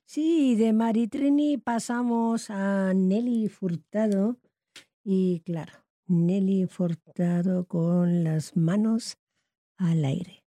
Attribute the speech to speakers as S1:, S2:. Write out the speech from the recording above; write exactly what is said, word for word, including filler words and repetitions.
S1: Sí, de Maritrini pasamos a Nelly Furtado y claro, Nelly Furtado con las manos al aire.